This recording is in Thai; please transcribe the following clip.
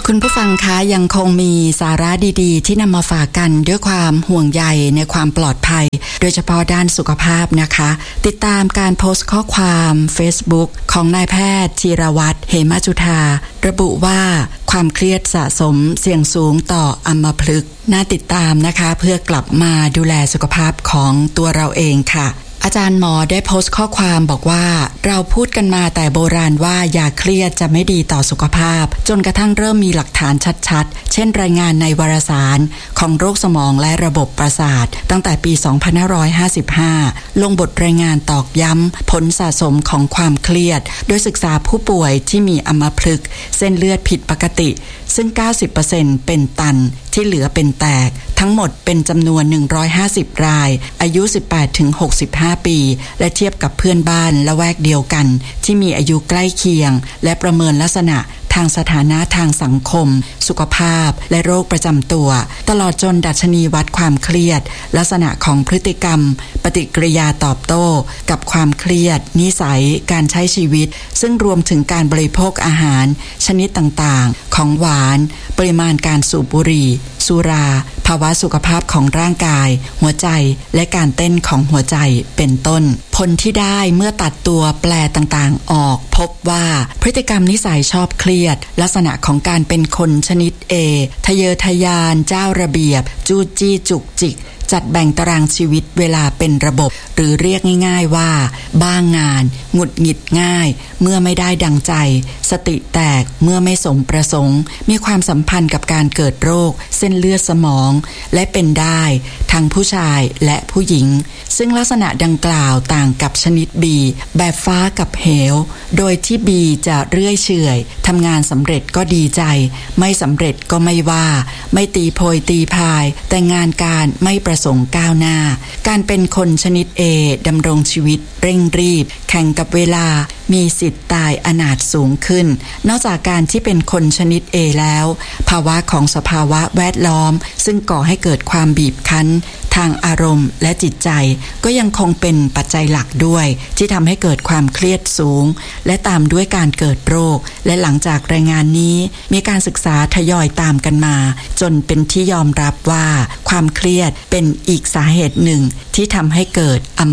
คุณผู้ฟังคะยังคงมีสาระดีๆที่นำมาฝากกันด้วยความห่วงใยในความปลอดภัยโดยเฉพาะด้านสุขภาพนะคะติดตามการโพสต์ข้อความ Facebook ของนายแพทย์ธีรวัฒน์เหมจุฑาระบุว่าความเครียดสะสมเสี่ยงสูงต่ออัมพฤกษ์น่าติดตามนะคะเพื่อกลับมาดูแลสุขภาพของตัวเราเองค่ะอาจารย์หมอได้โพสต์ข้อความบอกว่าเราพูดกันมาแต่โบราณว่าอย่าเครียดจะไม่ดีต่อสุขภาพจนกระทั่งเริ่มมีหลักฐานชัดๆเช่นรายงานในวารสารของโรคสมองและระบบประสาทตั้งแต่ปี 2555 ลงบทรายงานตอกย้ำผลสะสมของความเครียดโดยศึกษาผู้ป่วยที่มีอัมพฤกษ์เส้นเลือดผิดปกติซึ่ง 90% เป็นตันที่เหลือเป็นแตกทั้งหมดเป็นจำนวน150รายอายุ 18-65 ปีและเทียบกับเพื่อนบ้านละแวกเดียวกันที่มีอายุใกล้เคียงและประเมินลักษณะทางสถานะทางสังคมสุขภาพและโรคประจำตัวตลอดจนดัชนีวัดความเครียดลักษณะของพฤติกรรมปฏิกิริยาตอบโต้กับความเครียดนิสัยการใช้ชีวิตซึ่งรวมถึงการบริโภคอาหารชนิดต่างๆของหวานปริมาณการสูบบุหรี่สุราภาวะสุขภาพของร่างกายหัวใจและการเต้นของหัวใจเป็นต้นผลที่ได้เมื่อตัดตัวแปรต่างๆออกพบว่าพฤติกรรมนิสัยชอบเครียดลักษณะของการเป็นคนชนิด A ทะเยอทะยานเจ้าระเบียบจู้จี้จุกจิกจัดแบ่งตารางชีวิตเวลาเป็นระบบหรือเรียกง่ายๆว่าบ้างงานหงุดหงิดง่ายเมื่อไม่ได้ดังใจสติแตกเมื่อไม่สมประสงค์มีความสัมพันธ์กับการเกิดโรคเส้นเลือดสมองและเป็นได้ทั้งผู้ชายและผู้หญิงซึ่งลักษณะดังกล่าวต่างกับชนิด B แบบฟ้ากับเหวโดยที่ B จะเรื่อยเฉื่อยทำงานสำเร็จก็ดีใจไม่สำเร็จก็ไม่ว่าไม่ตีโพยตีพายแต่งานการไม่ประสงค์ก้าวหน้าการเป็นคนชนิด A ดำรงชีวิตเร่งรีบแข่งกับเวลามีสิทธิ์ตายอนาถสูงขึ้นนอกจากการที่เป็นคนชนิด A แล้วภาวะของสภาวะแวดล้อมซึ่งก่อให้เกิดความบีบคั้นทางอารมณ์และจิตใจก็ยังคงเป็นปัจจัยหลักด้วยที่ทำให้เกิดความเครียดสูงและตามด้วยการเกิดโรคและหลังจากรายงานนี้มีการศึกษาทยอยตามกันมาจนเป็นที่ยอมรับว่าความเครียดเป็นอีกสาเหตุหนึ่งที่ทำให้เกิด